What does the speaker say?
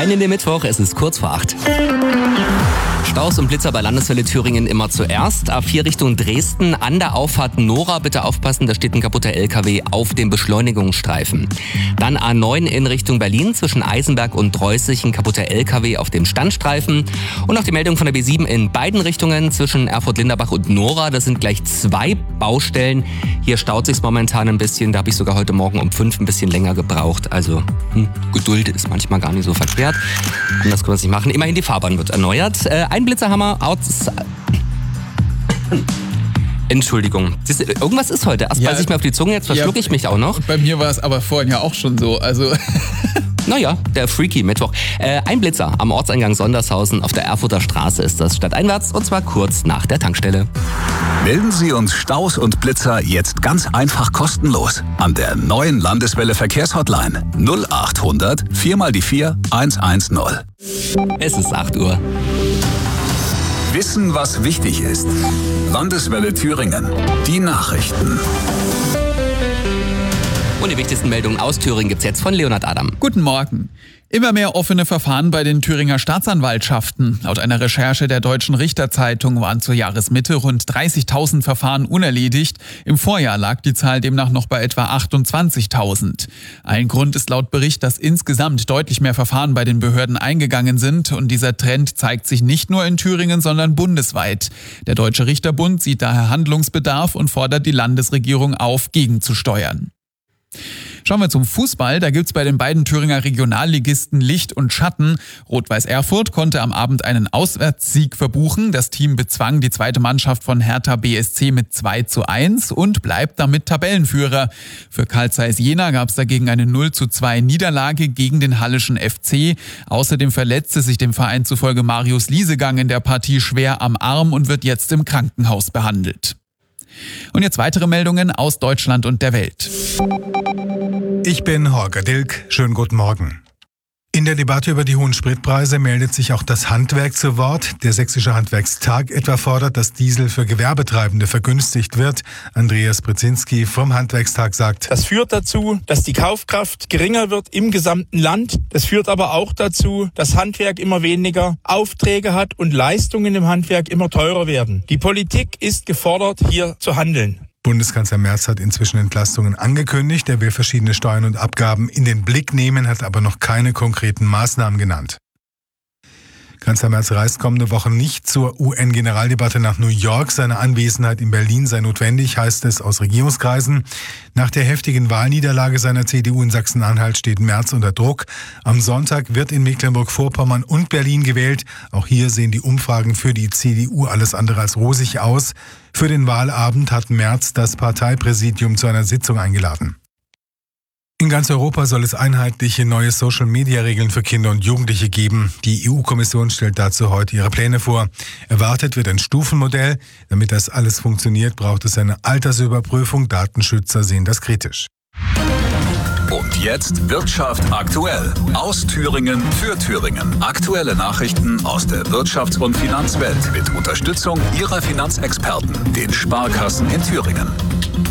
Rein in den Mittwoch, es ist kurz vor 8. Staus und Blitzer bei Landeswelle Thüringen immer zuerst. A4 Richtung Dresden an der Auffahrt Nora. Bitte aufpassen, da steht ein kaputter LKW auf dem Beschleunigungsstreifen. Dann A9 in Richtung Berlin zwischen Eisenberg und Dreußig, ein kaputter LKW auf dem Standstreifen. Und noch die Meldung von der B7 in beiden Richtungen zwischen Erfurt-Linderbach und Nora. Das sind gleich 2 Baustellen. Hier staut sich's momentan ein bisschen. Da habe ich sogar heute Morgen um 5 ein bisschen länger gebraucht. Also Geduld ist manchmal gar nicht so verkehrt. Anders können wir es nicht machen. Immerhin die Fahrbahn wird erneuert. Ein Blitzerhammer Entschuldigung. Irgendwas ist heute. Erst beiß ich mir auf die Zunge, jetzt verschlucke ich mich auch noch. Bei mir war es aber vorhin ja auch schon so. Also naja, der Freaky Mittwoch. Ein Blitzer am Ortseingang Sondershausen auf der Erfurter Straße ist das stadteinwärts und zwar kurz nach der Tankstelle. Melden Sie uns Staus und Blitzer jetzt ganz einfach kostenlos an der neuen Landeswelle Verkehrshotline 0800 4x4 110. Es ist 8 Uhr. Wissen, was wichtig ist. Landeswelle Thüringen. Die Nachrichten. Und die wichtigsten Meldungen aus Thüringen gibt's jetzt von Leonhard Adam. Guten Morgen. Immer mehr offene Verfahren bei den Thüringer Staatsanwaltschaften. Laut einer Recherche der Deutschen Richterzeitung waren zur Jahresmitte rund 30.000 Verfahren unerledigt. Im Vorjahr lag die Zahl demnach noch bei etwa 28.000. Ein Grund ist laut Bericht, dass insgesamt deutlich mehr Verfahren bei den Behörden eingegangen sind. Und dieser Trend zeigt sich nicht nur in Thüringen, sondern bundesweit. Der Deutsche Richterbund sieht daher Handlungsbedarf und fordert die Landesregierung auf, gegenzusteuern. Schauen wir zum Fußball. Da gibt's bei den beiden Thüringer Regionalligisten Licht und Schatten. Rot-Weiß Erfurt konnte am Abend einen Auswärtssieg verbuchen. Das Team bezwang die zweite Mannschaft von Hertha BSC mit 2:1 und bleibt damit Tabellenführer. Für Carl Zeiss Jena gab's dagegen eine 0:2 Niederlage gegen den Hallischen FC. Außerdem verletzte sich dem Verein zufolge Marius Liesegang in der Partie schwer am Arm und wird jetzt im Krankenhaus behandelt. Und jetzt weitere Meldungen aus Deutschland und der Welt. Ich bin Holger Dilk. Schönen guten Morgen. In der Debatte über die hohen Spritpreise meldet sich auch das Handwerk zu Wort. Der Sächsische Handwerkstag etwa fordert, dass Diesel für Gewerbetreibende vergünstigt wird. Andreas Brzezinski vom Handwerkstag sagt: Das führt dazu, dass die Kaufkraft geringer wird im gesamten Land. Das führt aber auch dazu, dass Handwerk immer weniger Aufträge hat und Leistungen im Handwerk immer teurer werden. Die Politik ist gefordert, hier zu handeln. Bundeskanzler Merz hat inzwischen Entlastungen angekündigt. Er will verschiedene Steuern und Abgaben in den Blick nehmen, hat aber noch keine konkreten Maßnahmen genannt. Kanzler Merz reist kommende Woche nicht zur UN-Generaldebatte nach New York. Seine Anwesenheit in Berlin sei notwendig, heißt es aus Regierungskreisen. Nach der heftigen Wahlniederlage seiner CDU in Sachsen-Anhalt steht Merz unter Druck. Am Sonntag wird in Mecklenburg-Vorpommern und Berlin gewählt. Auch hier sehen die Umfragen für die CDU alles andere als rosig aus. Für den Wahlabend hat Merz das Parteipräsidium zu einer Sitzung eingeladen. In ganz Europa soll es einheitliche neue Social-Media-Regeln für Kinder und Jugendliche geben. Die EU-Kommission stellt dazu heute ihre Pläne vor. Erwartet wird ein Stufenmodell. Damit das alles funktioniert, braucht es eine Altersüberprüfung. Datenschützer sehen das kritisch. Und jetzt Wirtschaft aktuell. Aus Thüringen für Thüringen. Aktuelle Nachrichten aus der Wirtschafts- und Finanzwelt mit Unterstützung Ihrer Finanzexperten, den Sparkassen in Thüringen.